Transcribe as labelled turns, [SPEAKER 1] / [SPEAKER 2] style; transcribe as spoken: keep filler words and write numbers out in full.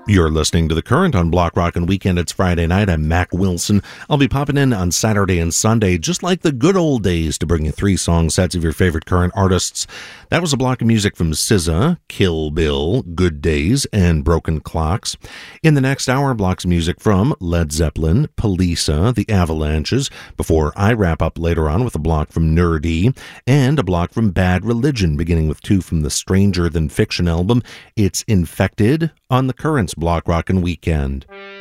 [SPEAKER 1] You're listening to The Current on Block Rockin' Weekend. It's Friday night. I'm Mac Wilson. I'll be popping in on Saturday and Sunday, just like the good old days, to bring you three song sets of your favorite current artists. That was a block of music from S Z A, Kill Bill, Good Days, and Broken Clocks. In the next hour, blocks of music from Led Zeppelin, Poliça, The Avalanches, before I wrap up later on with a block from Nerdy, and a block from Bad Religion, beginning with two from the Stranger Than Fiction album. It's Infected on The Current's Block Rockin' Weekend.